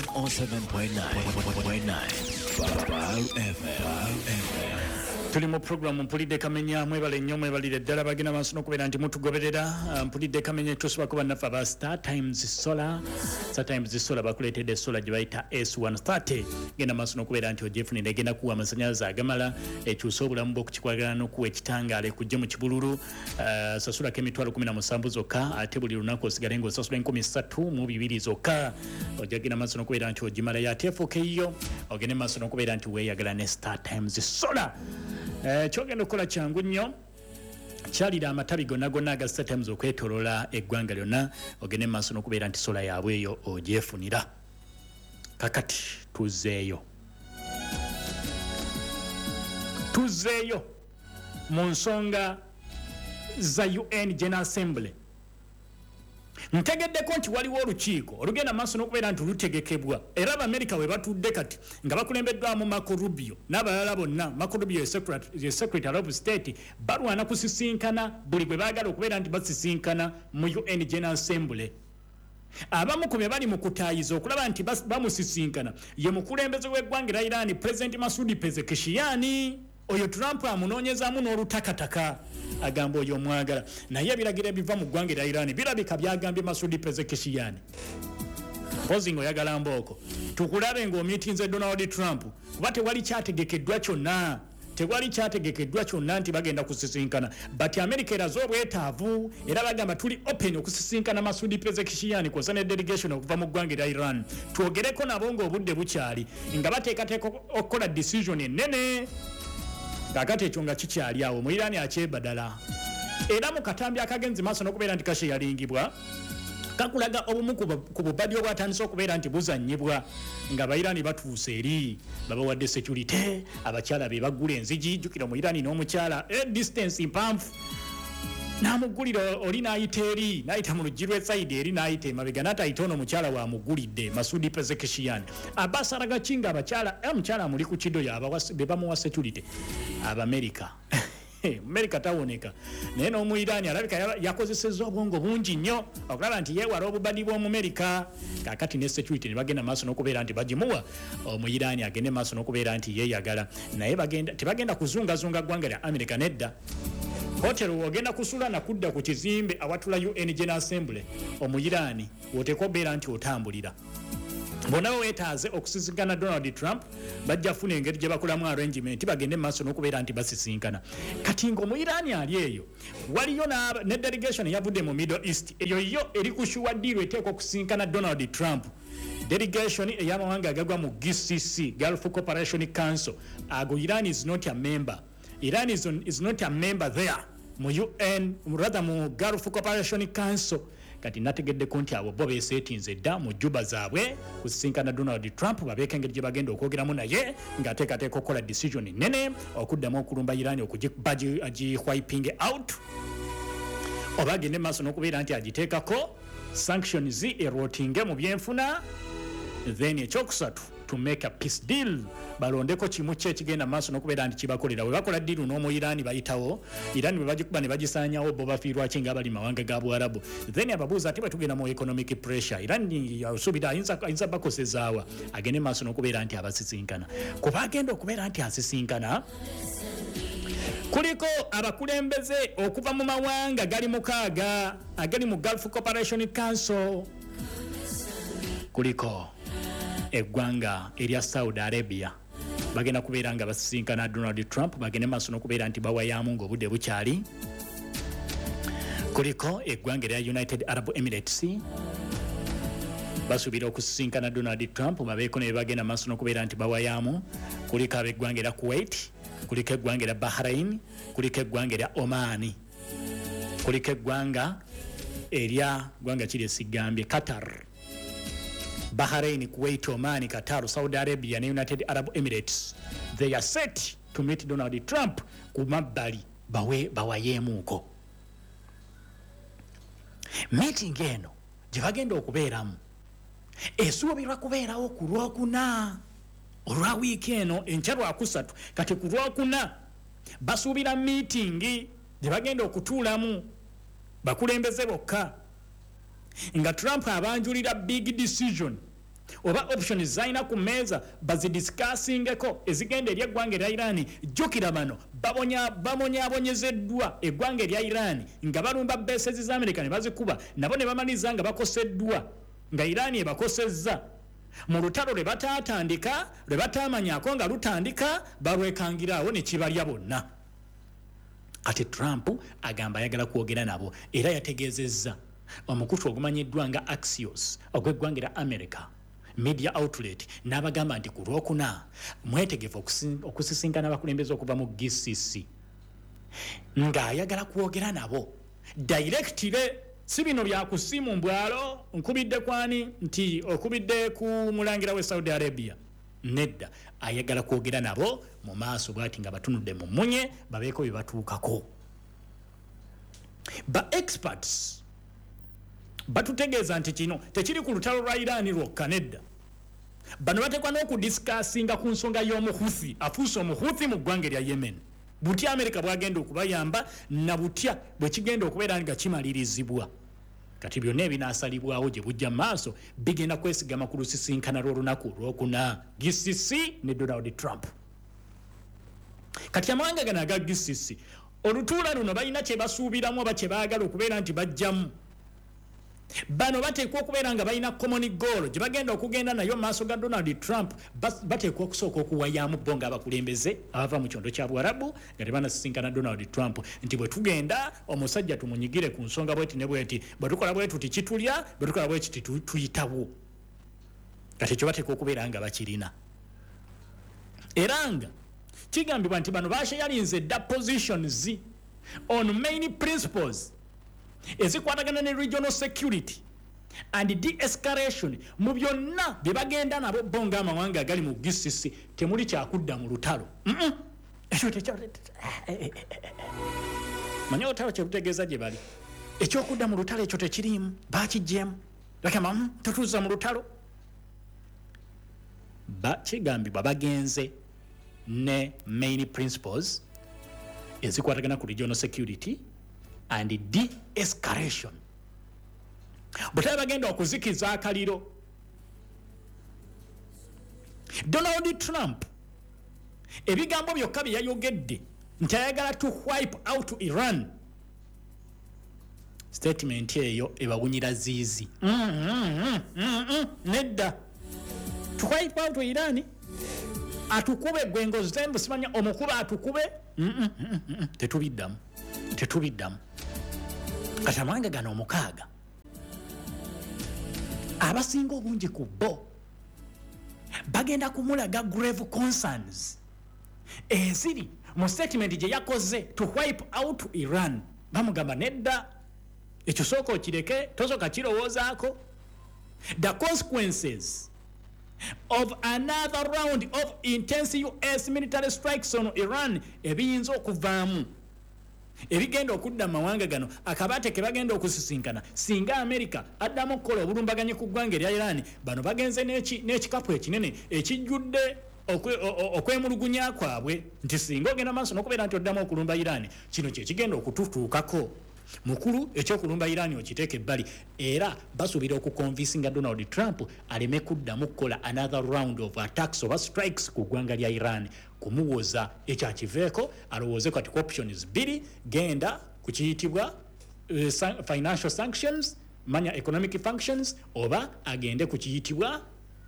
Tuli mu program mpulidde kamenya mwebale nnyo mwebalire ddala bagina maaso n'okubeera nti mutugoberera mpulidde kamenya tusobola kuba naffe aba Star Times Solar bakuleetedde solar gye bayita S130 genda maaso n'okubeera nti ogyefunira egenda kuwa amasannyalaze agamala ekyusa obulamu bw'okukikwagala n'okuwa ekitangaala kujje mu kibululu sasulako emitwalo 17 zokka ate buli lunaku osigale ng'osasula 32 zokka ojja genda maaso n'okubeera nti ogimalayo ate efuukeyo ogende maaso n'okubeera nti weeyagala ne Star Times Solar. Kyogenda okukola kyangu nnyo kyalira amatabi gonna aga Star Times okwetolola eggwanga lyonna ogende maaso n'okubeera nti sola yaabwe eyo ogyefunira. Kakati tuzeeyo mu nsonga za UN General Assembly. Ntegeddeko nti waliwo olukiiko olugenda maaso n'okubeera nti lutegekebwa era Abamerika we batudde kati nga bakulembeddwamu Marco Rubio n'abalala bonna. Marco Rubio ye Secretary of State balwana kusisinkana buli gwe baagala okubeera nti basisinkana mu UN General Assembly. Abamu ku be bali mu kutaayiza okulaba nti bamusisinkana ye mukulembeze w'eggwanga lya Iran President Masoud Pezeshkian. Oyo Trump amunoonyezaamu n'olutakataka agamba oyo omwagala naye ebiragiro ebiva mu ggwanga lya Iran birabika byagambye Masoud Pezeshkian. Mpozi ng'oyagala mbooko tukulabe ng'omyitinze Donald Trump kuba tewali kyategekeddwa kyonna nti bagenda kusisinkana but America eraze obwetaavu era bagamba tuli open okusisinkana Masoud Pezeshkian kw'osa ne delegation okuva mu ggwanga lya Iran twogereko nabo ng'obudde bukyali nga bateekateeka okukola decision ennene. Kakati ekyo nga kikyali awo mu Iran akyebadala era mu katambi akagenzi maaso n'okubeera nti kasheyalingibwa kakulaga obumu ku bubadi obwatandise okubeera nti buzannyibwa nga Abairani batuuse eri babawadde security abakyala be baggula enzigi jjukira mu Iran n'omukyala distance mpanvu n'amugulira oli n'ayita eri n'ayita mu luggi lw'esayidi eri n'ayita emabega n'atayita ono mukyala wamugulidde Masoud Pezeshkian. Abbas Aragachi nga omukyala amuli ku kidoyo be bamuwa security Abamerika. Amerika tawoneka naye n'omu Iran alabika yakozesezza obwongo bungi nnyo okulaba nti yeewala obubadi bw'Omumerika. Kakati ne security ne bagenda maaso n'okubeera nti bagimuwa omu Iran agende maaso n'okubeera nti yeeyagala naye tebagenda kuzungazunga ggwanga lya Amerika nedda. Hotel wogenda kusula na kudda ku kizimbe awatula UN General Assembly omuyirani woteekwa obeera nti otambulira. Bonna weetaaze okusisinkana Donald Trump bajja funa engeri gye bakolamu arrangement bagende maaso n'okubeera nti basisinkana. Kati ng'omuyirani ali eyo waliyo ne delegation eyavudde mu Middle East eyo yo eri kushuwa ddiiro eteekwa okusisinkana Donald Trump. Delegation ey'amawanga agagwa mu GCC Gulf Cooperation Council ago Iran is not a member. Iran is not a member there mu UN rather mu Gulf Cooperation Council. Kati nategeddeko nti abo bo beeseetinze dda mu juba zaabwe kusisinkana Donald Trump babeeka engeri gye bagenda okwogeramu naye ng'ateekateeka okukola decision nene okuddamu okulumba Iran wiping out oba agende maaso n'okubeera nti agiteekako sanctions erootinge mu byenfuna. Then ekyokusatu to make a peace deal balondeko kimu kye kigenda maaso n'okubeera nti kibakolera we bakola ddiiru n'omu Iran bayitawo Iran bwe bagikuba ne bagisaanyawo bo bafiirwa ki nga bali mawanga ga Bwarabu. Then ababuuza ate bwe tugenda mu economic pressure Iran yasuubira ayinza bakosezaawa agende maaso n'okubeera nti abasisinkana kuba agenda okubeera nti asisinkana. Kuliko abakulembeze okuva mu mawanga gali mukaaga agali mu Gulf Cooperation Council. Kuliko eggwanga erya Saudi Arabia bagenda kubeera nga basisinkana Donald Trump bagende maaso n'okubeera nti bawayamu ng'obudde bukyali. Kuliko eggwanga erya United Arab Emirates basuubira okusisinkana Donald Trump babeeko ne bagenda maaso n'okubeera nti bawayamu. Kuliko ab'eggwanga erya Kuwait, kuliko eggwanga erya Bahrain, kuliko eggwanga erya Oman, kuliko eggwanga kiri esigambye Qatar, Bahrain, Kuwait, Oman, Qatar, Saudi Arabia ne United Arab Emirates. They are set to meet Donald Trump ku mabbali bawayeemuuko. Meeting eno gye bagenda okubeeramu esuubirwa kubeerawo ku Lwokuna olwa wiiki eno enkya Lwakusatu. Kati ku Lwokuna basuubira meeting gye bagenda okutuulamu bakulembeze bokka nga Trump abanjulira big decision oba options zaina ku meza bazidiscussingeko ezigenda eri eggwanga erya Iran. Jjukira bano babonyezeddwa eggwanga erya Iran nga balumba bases za America ne bazikuba nabo ne bamaliza nga bakoseddwa nga Iran ebakosezza mu lutalo lwe bataatandika lwe bataamanyako nga lutandika balwekangiraawo ne kibalya bonna. Kati Trump agamba ayagala kwogera nabo era yategeezezza omukutu ogumanyiddwa nga Axios ogw'eggwanga erya America media outlet n'abagamba nti ku Lwokuna mwetegefu okusisinkana abakulembeze okuva mu GCC ng'ayagala kwogera nabo directire si bino bya kusimu mbwalo nkubidde kwani nti okubidde ku mulangira we Saudi Arabia. Nedda ayagala kwogera nabo mu maaso bwati nga batunudde mu munye babeeko bye batuukako. Ba experts batutegeeza nti kino tekiri ku lutalo lwa Iran lwokka. Nedda bano batekwa n'okudiscussinga ku nsonga y'omuhuthi afuuse omuhuthi mu ggwanga erya Yemen. Butya America bwagenda okubayamba na butya bwe kigenda okubeera nga kimalirizibwa. Kati byonna ebinaasalibwawo gye bujja maaso bigenda kwesigama ku lusisinkana lw'olunaku Lwokuna GCC ne Donald Trump. Kati amawanga gano aga GCC olutuula luno balina kye basuubiramu oba kye baagala okubeera nti bajjamu. Bano bateekwa okubeera nga balina common goal gye bagenda okugenda nayo maaso ga Donald Trump. Bateekwa okusooka okuwayaamu bo ng'abakulembeze abava mu kyondo kya Bwarabu nga tebanasisinkana Donald Trump nti bwe tugenda omusajja tumunyigire ku nsonga bweti ne bweti, bwe tukola bwetu tikitulya, bwe tukola bweti tuyitawo. Kati ekyo bateekwa okubeera nga bakirina. Era nga kigambibwa nti bano bashayalinze dda positions on main principles ezikwatagana ne regional security and de-escalation mu byonna bye bagenda nabo bo ng'amawanga agali mu GCC. Temuli kyakudda mu lutalo. Manya olutalo kye lutegeeza gye bali. Ekyokudda mu lutalo ekyo tekiriimu, baakiggyemu bakama tutuuza mu lutalo. Kigambibwa bagenze ne main principles ezikwatagana ku regional security and de-escalation. Butale bagenda okuzikiza akaliro. Donald Trump ebigambo byokka bye yayogedde nti ayagala to wipe out Iran. Statement eyo ebawunyira ziizi. Nedda to wipe out Iran atukube gwengo zembu simanya omukuba atukube. Tetubiddamu. Kati amawanga gano omukaaga abasinga obungi ku bo bagenda kumulaga grave concerns eziri mu statement gye yakoze to wipe out Iran. Bamugamba nedda ekyo sooka okireke tosooka kirowoozaako. The consequences of another round of intense US military strikes on Iran ebiyinza okuvaamu ebigenda okudda mawanga gano akabaate ke bagenda okusisinkana singa America addamu okukola obulumbaganyi ku ggwanga erya Iran. Bano bagenze n'ekikapu ekinene ekijjudde okwemulugunya kwabwe nti singa ogenda maaso n'okubeera nti oddamu okulumba Iran kino kye kigenda okututuukako. Mukulu ekyokulumba Iran okiteeka ebbali era basuubira okukonvinsinga Donald Trump aleme kuddamu kukola another round of attacks oba strikes ku ggwanga lya Iran. Kumuwoza ekyakiveeko alowooze kati options bbiri, genda ku kiyitibwa financial sanctions manya economic functions oba agende ku kiyitibwa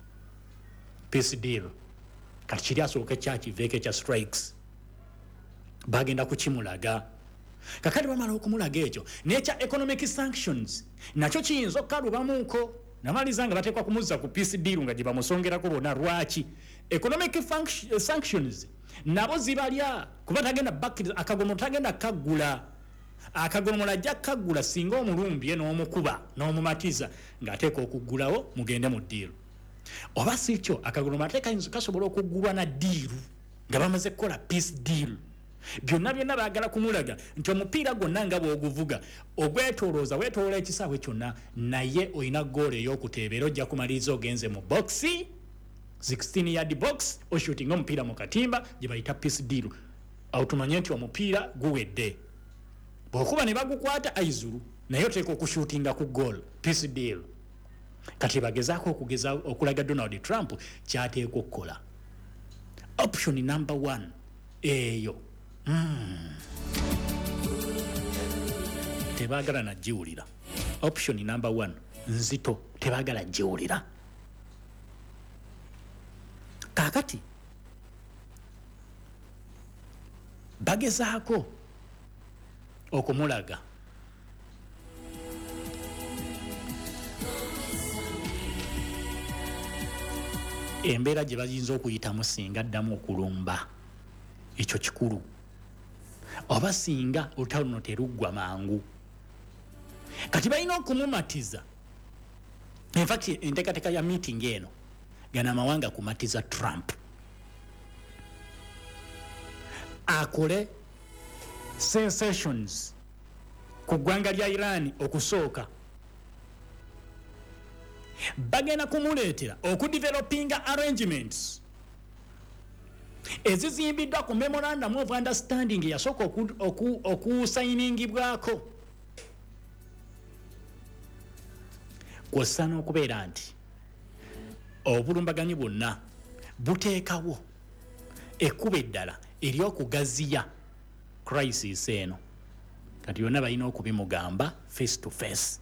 peace deal. Kati kiri asooka ekyakiveeko ekya strikes bagenda kukimulaga. Kakati bamala okumulaga ekyo n'ekya economic sanctions nakyo kiyinza okukalubamuuko. Namaliza nga bateekwa kumuzza ku peace deal nga gye bamusongerako bonna. Lwaki? Economic sanctions nabo zibalya kuba tagenda bakkiriza akagomo tagenda kaggula. Akagomo lajja kaggula singa omulumbye n'omukuba n'omumatiza ng'ateeka okuggulawo mugende mu deal. Oba si kyo akagomo ateeka kasobola okuggulwa na deal nga bamaze kukola peace deal. Byonna baagala kumulaga nti omupiira gwonna nga bw'oguvuga ogwetolooza weetoloola ekisaawe kyonna naye olina goal ey'okuteebera ojja kumaliriza ogenze mu boxi 16 yard box oshootinga omupiira mu katimba gye bayita peace deal. Awo tumanye nti omupiira guwedde. Bw'okuba ne bagukwata aizulu naye oteeka okushootinga ku goal peace deal. kati bagezaako okulaga Donald Trump kyateeka okukola. Option number 1 eyo tebaagala nagiwulira. Option number 1 nzito, tebaagala giwulira. Kaakati bagezaako okumulaga embeera gye bayinza okuyitamu singa addamu okulumba. Ekyo kikulu. Oba singa olutalo luno teruggwa mangu, kati balina okumumatiza. In fact, enteekateeka ya meeting eno gana amawanga kumatiza Trump akole sensations ku ggwanga lya Iran okusooka. Bagenda kumuleetera okudevelopinga arrangements ezizimbiddwa ku memorandum of understanding yasooka okusayiningibwako, kw'ossa n'okubeera nti obulumbaganyi bwonna buteekawo ekkuba eddala ery'okugaziya crisis eno. Kati yonna balina okubimugamba face to face.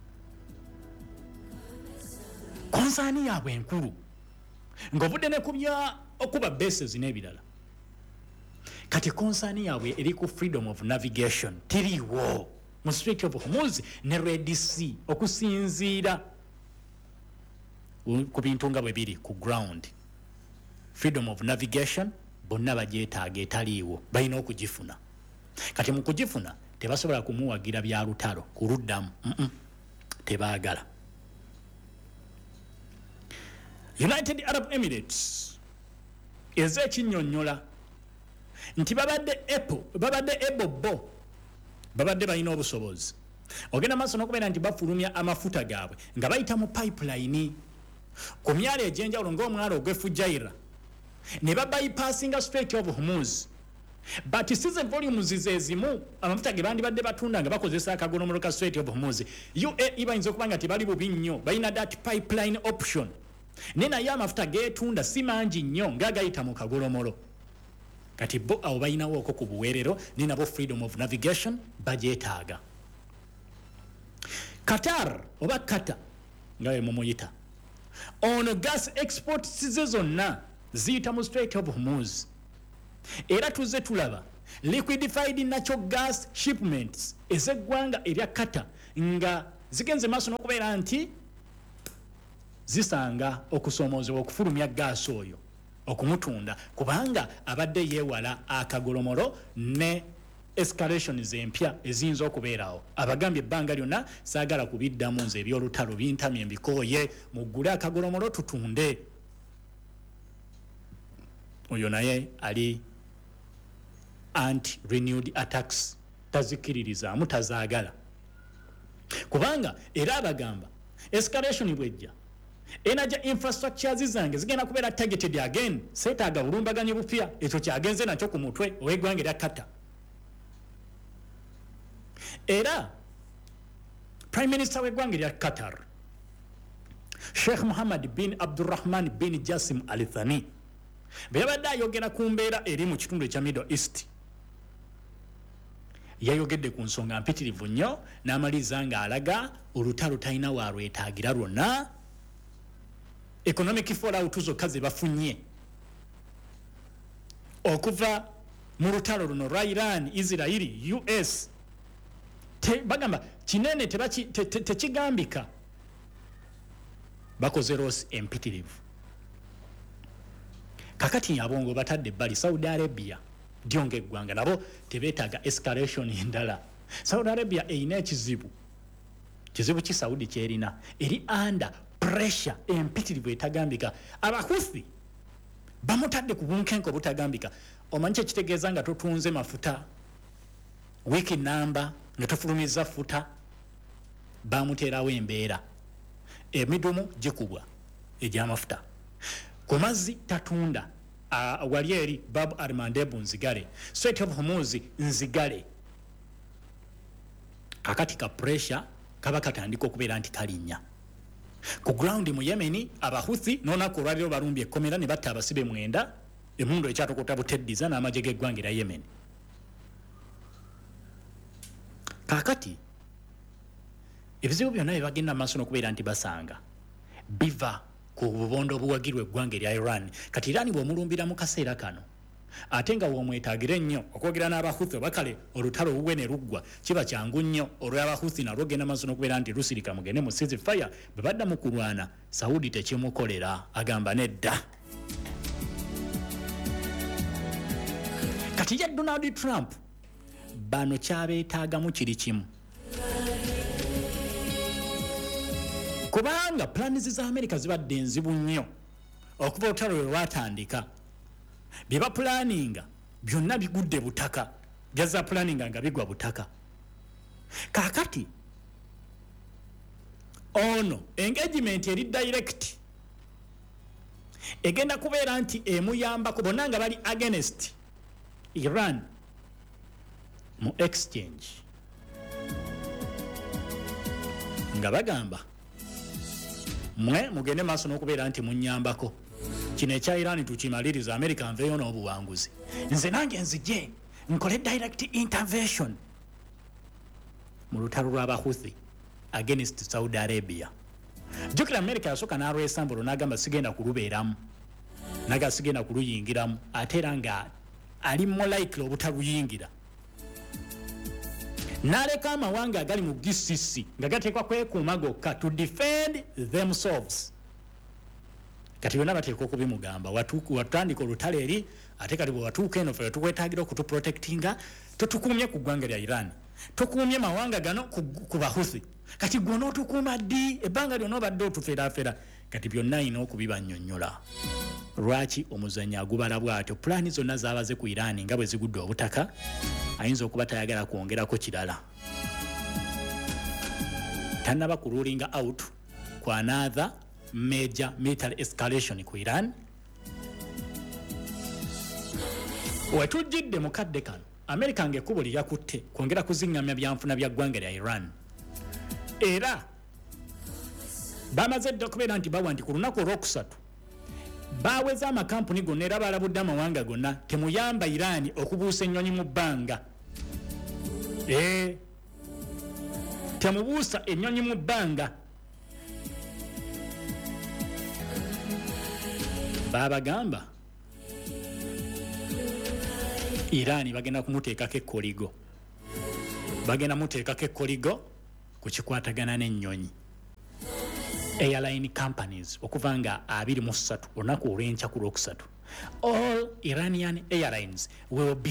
Konsaani yaabwe enkulu ng'ovudde ne kubya okuba bases n'ebirala. Kati konsaani yaabwe eri ku freedom of navigation tiriiwo mu Strait of Hormuz ne Red Sea, okusinziira ku bintu nga bwe biri ku ground. Freedom of navigation bonna bagyetaaga, etaliiwo, balina okugifuna. Kati mu kugifuna tebasobola kumuwagira bya lutalo kuluddamu, tebaagala. United Arab Emirates ezekinnyonnyola nti babadde ebo babadde balina obusobozi. Ogenda maaso n'okubeera nti bafulumya amafuta gaabwe nga bayita mu pipeline ku myalo egy'enjawulo ng'omwalo ogw'Efujairah ne babypassinga Strait of Hormuz. But season volumes zezimu amafuta ge bandibadde batunda nga bakozesa akagolomolo ka Strait of Hormuz. UAE bayinza okuba nga tebali bubi nnyo, balina that pipeline option. Naye amafuta geetunda si mangi nnyo ng'agayita mu kagolomolo. Kati bo awo balinawo okwo ku buweerero ne nabo freedom of navigation bagyetaaga. Qatar oba Qatar nga bwe mumuyita, ono gas exports ze zonna ziyita mu Strait of Hormuz. Era tuzze tulaba liquefied natural gas shipments ez'eggwanga erya Qatar nga zigenze maaso n'okubeera nti zisanga okusomoozebwa okufulumya gaasi oyo okumutunda, kubanga abadde yeewala akagolomolo ne escalations empya eziyinza okubeerawo. Abagambye ebbanga lyonna saagala kubiddamu nze ebyolutalo bintamye mbikooye, muggule akagolomolo tutunde. Oyo naye ali anti-renewed attacks, tazikiririzaamu, tazaagala. Kubanga era abagamba escalation bwejja energy infrastructures zange zigenda kubeera targeted again, seetaaga bulumbaganyi bupya. Ekyo kyagenze nakyo ku mutwe ow'eggwanga erya Qatar. Era Prime Minister w'eggwanga erya Qatar Sheikh Mohammed bin Abdurrahman bin Jassim Al Thani bwe yabadde ayogera ku mbeera eri mu kitundu ekya Middle East, yayogedde ku nsonga mpitirivu nnyo n'amaliza ng'alaga olutalo talina walwetaagira lwonna. Economic fallout zokka ze bafunye okuva mu lutalo luno lwa Iran, Israeli, US bagamba kinene tekigambika. Bakoze loss empitirivu. Kakati abongo batadde ebbali Saudi Arabia dyonga eggwanga nabo tebeetaaga escalation endala. Saudi Arabia eyina ekizibu ki Saudi kyerina, eri under pressure empitirivu etagambika. Abahuthi bamutadde ku bunkenke obutagambika. Omanyi ekitegeeza nga totunze mafuta wiki namba nga tofulumiza futa, bamuteerawo embeera emidumu gikubwa egy'amafuta. Ku mazzi tatunda, wali eri Bab al-Mandeb nzigale, Strait of Hormuz nzigale. Kakati ka pressure kaba katandika okubeera nti kalinnya. ku ground mu Yemen abahuthi n'onaku olwaliro balumbye ekkomera ne batta abasibe 9 emundu ekyatokota buteddiza n'amagye g'eggwanga erya Yemen. Kaakati ebizibu byonna bye bagenda maaso n'okubeera nti basanga biva ku bubondo obuwagirwa eggwanga erya Iran. Kati Iran bw'omulumbira mu kaseera kano ate nga w'omwetaagire nnyo okwogera n'abahuthi bakale olutalo oluwe ne luggwa kiba kyangu nnyo olw'abahuthi nalwo genda maaso n'okubeera nti lusirika mugende mu ceasefire bwe badda mu kulwana Saudi tekimukolera agamba nedda. Kati ya Donald Trump bano kyabeetaagamu kiri kimu kubanga planizi za Amerika zibadde enzibu nnyo okuva olutalo lwe lwatandika. Bye bapulaninga byonna bigudde butaka byaza pulaninga nga bigwa butaka. Kaakati ono engagement eri direct egenda kubeera nti emuyambako bonna nga bali against Iran mu exchange nga bagamba mwe mugende maaso n'okubeera nti munyambako kino ekya Iran tukimaliriza America nveeyo n'obuwanguzi nze nange nzije nkole direct intervention mu lutalo lw'abahuthi against Saudi Arabia. Jukira America yasooka n'alwesambulo n'agamba sigenda kulubeeramu naga sigenda kuluyingiramu ate era nga ali more likely obutaluyingira n'aleka amawanga agali mu GCC nga gateekwa kwekuuma gokka to defend themselves. Kati byonna bateekwa okubimugamba watandika olutalo eri ate kati bwe watuuka eno ffe tukwetaagira okutuprotectinga totukuumye ku ggwanga lya Iran tokuumye mawanga gano ku bahuthi kati gwe n'otukuuma ddi ebbanga lyonna obadde otuferaafera kati byonna ayina okubibannyonnyola. Lwaki omuzannyo agubala bw'atyo pulaani zonna zaabaze ku Iran nga bwe zigudde obutaka ayinza okuba tayagala kwongerako kirala tannaba ku ruling out ku another major military escalation ku Iran. Wetujjidde mukadde kano America ng'ekkubo lyakutte kwongera kuzingamya byanfuna bya ggwanga lya Iran era bamaze dda okubeera nti bawa nti ku lunaku olwokusatu baweza amakampuni gonna era balabudde amawanga gonna temuyamba Iran okubuusa ennyonyi mu bbanga. Temubuusa ennyonyi mu bbanga. Babagamba Iran bagenda kumuteekako ekkoligo bagenda muteekako ekkoligo ku kikwatagana n'ennyonyi. Airline companies okuva nga 23 olunaku olw'enkya ku lwokusatu all Iranian airlines will be